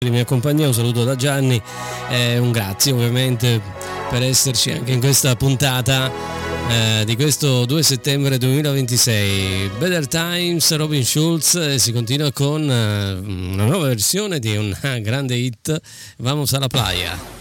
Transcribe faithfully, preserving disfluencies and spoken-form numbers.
qui mi accompagna. Un saluto da Gianni e un grazie ovviamente per esserci anche in questa puntata eh, di questo due settembre duemilaventisei. Better Times, Robin Schulz, e si continua con eh, una nuova versione di una grande hit, Vamos a la playa.